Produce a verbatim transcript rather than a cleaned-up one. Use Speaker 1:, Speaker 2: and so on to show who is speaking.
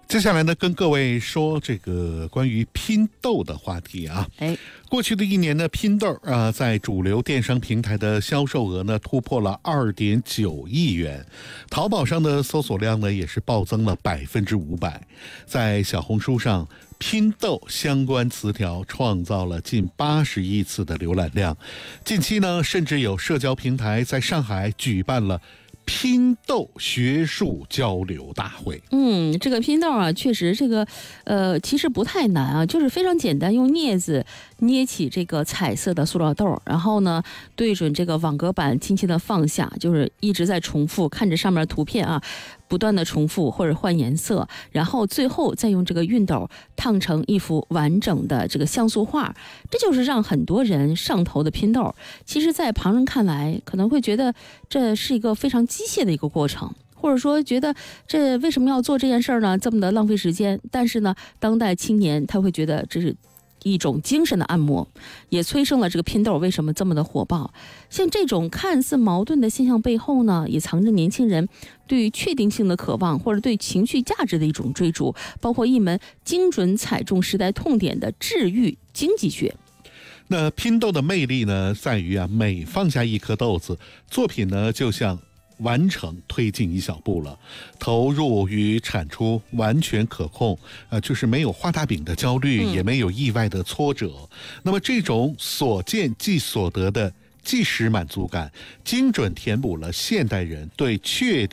Speaker 1: 接下来呢，跟各位说这个关于拼豆的话题啊。
Speaker 2: 哎，
Speaker 1: 过去的一年呢，拼豆啊、呃、在主流电商平台的销售额呢突破了二点九亿元，淘宝上的搜索量呢也是暴增了百分之五百，在小红书上，拼豆相关词条创造了近八十亿次的浏览量。近期呢，甚至有社交平台在上海举办了拼豆学术交流大会。
Speaker 2: 嗯，这个拼豆啊，确实这个，呃，其实不太难啊，就是非常简单，用镊子捏起这个彩色的塑料豆，然后呢，对准这个网格板轻轻的放下，就是一直在重复，看着上面的图片啊，不断的重复或者换颜色，然后最后再用这个熨斗烫成一幅完整的这个像素画，这就是让很多人上头的拼豆。其实，在旁人看来，可能会觉得这是一个非常机械的一个过程。或者说觉得这为什么要做这件事儿呢？这么的浪费时间。但是呢，当代青年他会觉得这是一种精神的按摩，也催生了这个拼豆为什么这么的火爆。像这种看似矛盾的现象背后呢，也藏着年轻人对于确定性的渴望，或者对情绪价值的一种追逐，包括一门精准踩中时代痛点的治愈经济学。
Speaker 1: 那拼豆的魅力呢，在于啊，每放下一颗豆子，作品呢就像完成推进一小步了，投入与产出完全可控，呃，就是没有画大饼的焦虑，
Speaker 2: 嗯、
Speaker 1: 也没有意外的挫折。那么这种所见即所得的即时满足感，精准填补了现代人对确定